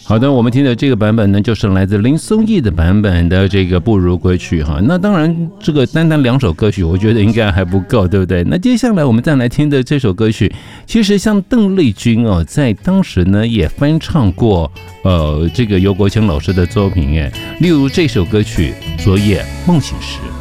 好的，我们听的这个版本呢，就是来自林松义的版本的这个《不如归去》哈。那当然，这个单单2首歌曲，我觉得应该还不够，对不对？那接下来我们再来听的这首歌曲，其实像邓丽君哦，在当时呢也翻唱过这个尤国强老师的作品例如这首歌曲《昨夜梦醒时》。